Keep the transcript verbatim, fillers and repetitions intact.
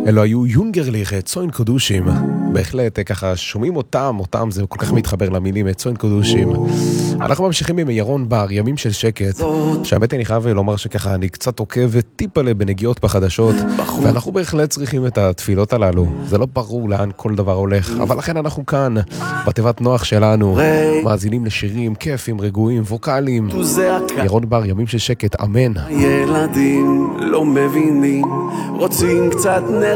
אלו היו יונגרליך, צוין קדושים. בהחלט, ככה שומעים אותם, אותם זה כל כך מתחבר למילים, צוין קדושים. אנחנו ממשיכים עם ירון בר, ימים של שקט. שהאמת אני חייב לומר שככה אני קצת עוקב טיפה בנגיעות בחדשות, ואנחנו בהחלט צריכים את התפילות הללו. זה לא ברור לאן כל דבר הולך, אבל לכן אנחנו כאן, בתיבת נוח שלנו, מאזינים לשירים, כיפים, רגועים, ווקליים. ירון בר, ימים של שקט, אמן. ילדים לא מבינים, רוצים קצת נ...